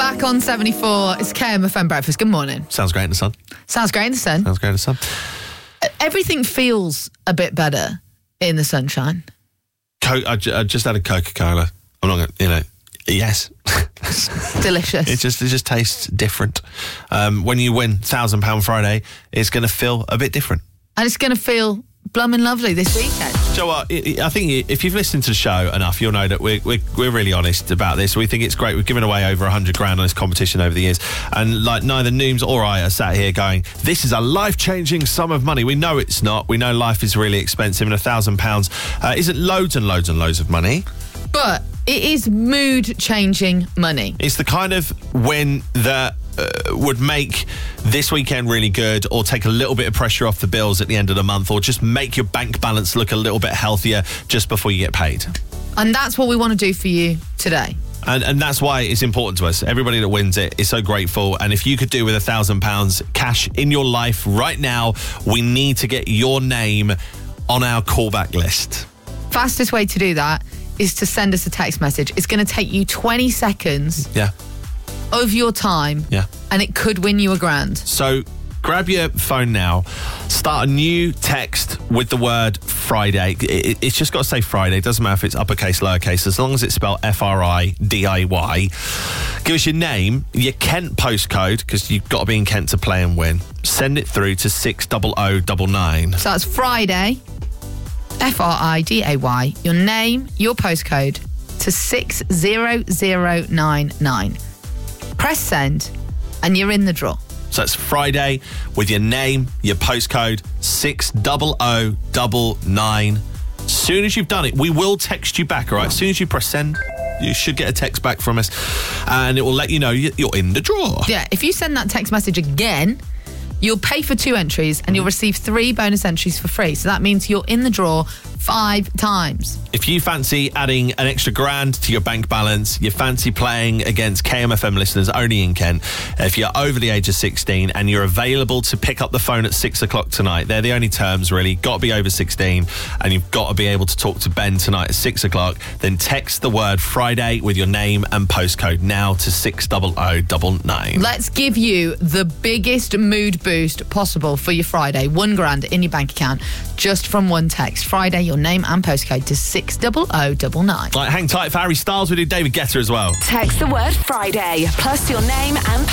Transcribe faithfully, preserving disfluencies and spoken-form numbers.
back on seventy-four. It's K M F M Breakfast. Good morning. Sounds great in the sun. Sounds great in the sun. Sounds great in the sun. Everything feels a bit better in the sunshine. Co- I, ju- I just had a Coca-Cola. I'm not going to, you know, yes. Delicious. It just it just tastes different. Um, when you win one thousand pounds Friday, it's going to feel a bit different. And it's going to feel blooming lovely this weekend. So what? I think if you've listened to the show enough, you'll know that we're, we're we're really honest about this. We think it's great. We've given away over a hundred grand on this competition over the years, and like neither Nooms or I are sat here going, "This is a life-changing sum of money." We know it's not. We know life is really expensive, and a thousand pounds isn't loads and loads and loads of money. But it is mood-changing money. It's the kind of win that uh, would make this weekend really good, or take a little bit of pressure off the bills at the end of the month, or just make your bank balance look a little bit healthier just before you get paid. And that's what we want to do for you today. And, and that's why it's important to us. Everybody that wins it is so grateful. And if you could do with a thousand pounds cash in your life right now, we need to get your name on our callback list. Fastest way to do that is to send us a text message. It's going to take you twenty seconds Yeah. of your time. Yeah. And it could win you a grand. So grab your phone now, start a new text with the word Friday. It, it's just got to say Friday. It doesn't matter if it's uppercase, lowercase, as long as it's spelled F R I D I Y. Give us your name, your Kent postcode, because you've got to be in Kent to play and win. Send it through to six oh oh nine nine. So that's Friday, F R I D A Y, your name, your postcode to six oh oh nine nine. Press send and you're in the draw. So it's Friday with your name, your postcode, six oh oh nine nine. As soon as you've done it, we will text you back, all right? As soon as you press send, you should get a text back from us, and it will let you know you're in the draw. Yeah, if you send that text message again, you'll pay for two entries and you'll receive three bonus entries for free. So that means you're in the draw five times. If you fancy adding an extra grand to your bank balance, you fancy playing against K M F M listeners only in Kent, if you're over the age of sixteen and you're available to pick up the phone at six o'clock tonight, they're the only terms really. Got to be over sixteen and you've got to be able to talk to Ben tonight at six o'clock. Then text the word Friday with your name and postcode now to six oh oh nine nine. Let's give you the biggest mood boost possible for your Friday. One grand in your bank account just from one text. Friday, your name and postcode to six oh oh nine nine. Like, hang tight for Harry Styles. We do David Guetta as well. Text the word Friday plus your name and